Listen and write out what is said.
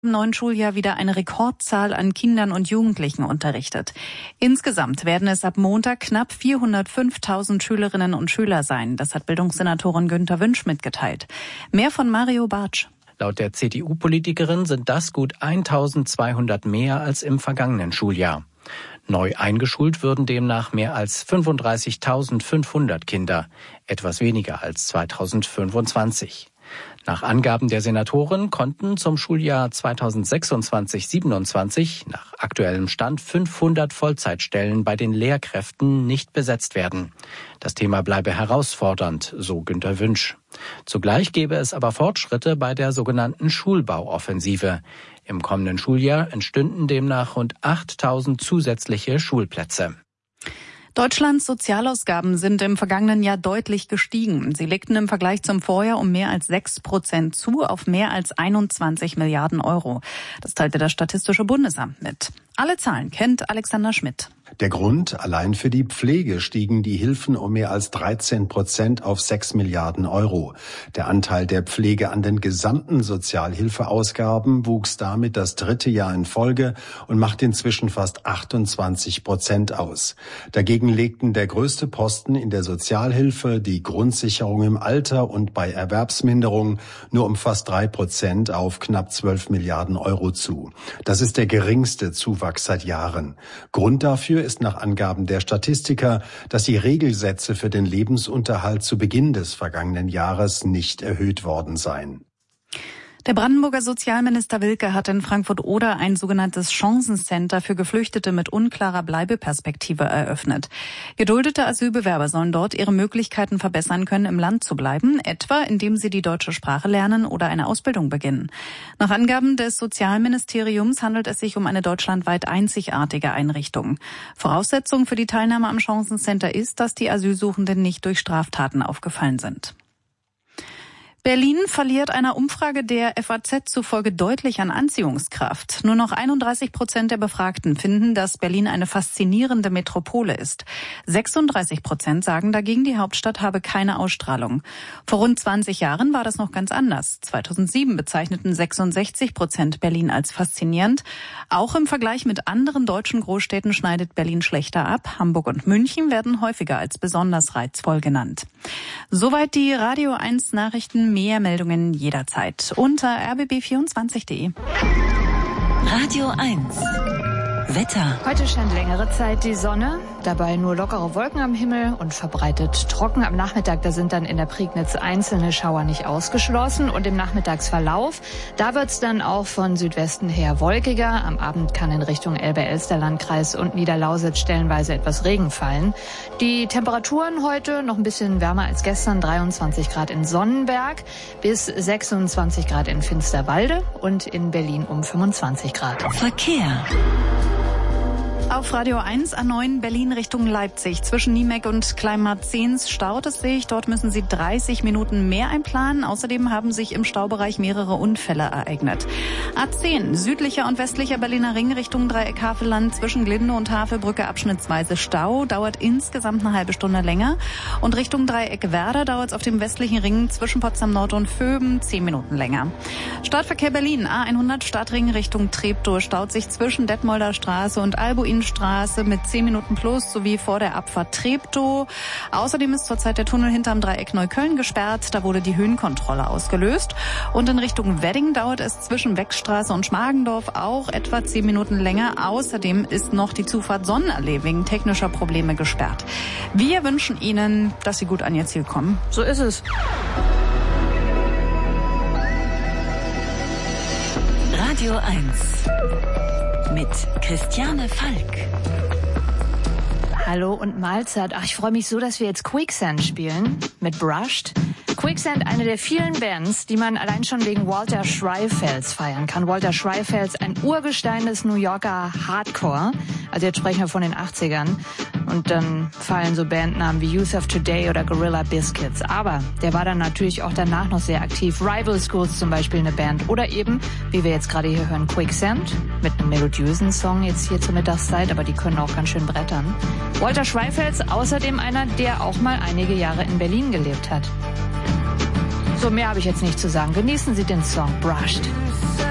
Im neuen Schuljahr wieder eine Rekordzahl an Kindern und Jugendlichen unterrichtet. Insgesamt werden es ab Montag knapp 405.000 Schülerinnen und Schüler sein. Das hat Bildungssenatorin Günter Wünsch mitgeteilt. Mehr von Mario Bartsch. Laut der CDU-Politikerin sind das gut 1.200 mehr als im vergangenen Schuljahr. Neu eingeschult würden demnach mehr als 35.500 Kinder, etwas weniger als 2025. Nach Angaben der Senatorin konnten zum Schuljahr 2026/27 nach aktuellem Stand 500 Vollzeitstellen bei den Lehrkräften nicht besetzt werden. Das Thema bleibe herausfordernd, so Günter Wünsch. Zugleich gäbe es aber Fortschritte bei der sogenannten Schulbauoffensive. Im kommenden Schuljahr entstünden demnach rund 8.000 zusätzliche Schulplätze. Deutschlands Sozialausgaben sind im vergangenen Jahr deutlich gestiegen. Sie legten im Vergleich zum Vorjahr um mehr als 6% zu, auf mehr als 21 Milliarden Euro. Das teilte das Statistische Bundesamt mit. Alle Zahlen kennt Alexander Schmidt. Der Grund: allein für die Pflege stiegen die Hilfen um mehr als 13% auf 6 Milliarden Euro. Der Anteil der Pflege an den gesamten Sozialhilfeausgaben wuchs damit das dritte Jahr in Folge und macht inzwischen fast 28% aus. Dagegen legten der größte Posten in der Sozialhilfe, die Grundsicherung im Alter und bei Erwerbsminderung, nur um fast 3% auf knapp 12 Milliarden Euro zu. Das ist der geringste Zuwachs seit Jahren. Grund dafür ist nach Angaben der Statistiker, dass die Regelsätze für den Lebensunterhalt zu Beginn des vergangenen Jahres nicht erhöht worden seien. Der Brandenburger Sozialminister Wilke hat in Frankfurt-Oder ein sogenanntes Chancencenter für Geflüchtete mit unklarer Bleibeperspektive eröffnet. Geduldete Asylbewerber sollen dort ihre Möglichkeiten verbessern können, im Land zu bleiben, etwa indem sie die deutsche Sprache lernen oder eine Ausbildung beginnen. Nach Angaben des Sozialministeriums handelt es sich um eine deutschlandweit einzigartige Einrichtung. Voraussetzung für die Teilnahme am Chancencenter ist, dass die Asylsuchenden nicht durch Straftaten aufgefallen sind. Berlin verliert einer Umfrage der FAZ zufolge deutlich an Anziehungskraft. Nur noch 31% der Befragten finden, dass Berlin eine faszinierende Metropole ist. 36% sagen dagegen, die Hauptstadt habe keine Ausstrahlung. Vor rund 20 Jahren war das noch ganz anders. 2007 bezeichneten 66% Berlin als faszinierend. Auch im Vergleich mit anderen deutschen Großstädten schneidet Berlin schlechter ab. Hamburg und München werden häufiger als besonders reizvoll genannt. Soweit die Radio 1 Nachrichten. Mehr Meldungen jederzeit unter rbb24.de. Radio 1. Wetter. Heute scheint längere Zeit die Sonne, dabei nur lockere Wolken am Himmel und verbreitet trocken. Am Nachmittag, da sind dann in der Prignitz einzelne Schauer nicht ausgeschlossen. Und im Nachmittagsverlauf, da wird's dann auch von Südwesten her wolkiger. Am Abend kann in Richtung Elbe-Elster-Landkreis und Niederlausitz stellenweise etwas Regen fallen. Die Temperaturen heute noch ein bisschen wärmer als gestern. 23 Grad in Sonnenberg bis 26 Grad in Finsterwalde und in Berlin um 25 Grad. Verkehr. Auf Radio 1 A9 Berlin Richtung Leipzig. Zwischen Niemek und Kleinmarzens staut es sich. Dort müssen Sie 30 Minuten mehr einplanen. Außerdem haben sich im Staubereich mehrere Unfälle ereignet. A10 südlicher und westlicher Berliner Ring Richtung Dreieck Havelland. Zwischen Glinde und Havelbrücke abschnittsweise Stau. Dauert insgesamt eine halbe Stunde länger. Und Richtung Dreieck Werder dauert es auf dem westlichen Ring zwischen Potsdam Nord und Vöben 10 Minuten länger. Stadtverkehr Berlin A100 Stadtring Richtung Treptow staut sich zwischen Detmolder Straße und Albuinstraße mit 10 Minuten plus sowie vor der Abfahrt Treptow. Außerdem ist zurzeit der Tunnel hinterm Dreieck Neukölln gesperrt. Da wurde die Höhenkontrolle ausgelöst. Und in Richtung Wedding dauert es zwischen Weckstraße und Schmargendorf auch etwa 10 Minuten länger. Außerdem ist noch die Zufahrt Sonnenallee wegen technischer Probleme gesperrt. Wir wünschen Ihnen, dass Sie gut an Ihr Ziel kommen. So ist es. Radio 1 mit Christiane Falk. Hallo und Mahlzeit. Ach, ich freue mich so, dass wir jetzt Quicksand spielen mit Brushed. Quicksand, eine der vielen Bands, die man allein schon wegen Walter Schreifels feiern kann. Walter Schreifels, ein Urgestein des New Yorker Hardcore. Also jetzt sprechen wir von den 80ern. Und dann fallen so Bandnamen wie Youth of Today oder Gorilla Biscuits. Aber der war dann natürlich auch danach noch sehr aktiv. Rival Schools zum Beispiel eine Band. Oder eben, wie wir jetzt gerade hier hören, Quicksand. Mit einem melodiösen Song jetzt hier zur Mittagszeit. Aber die können auch ganz schön brettern. Walter Schreifels, außerdem einer, der auch mal einige Jahre in Berlin gelebt hat. So, mehr habe ich jetzt nicht zu sagen. Genießen Sie den Song Brushed.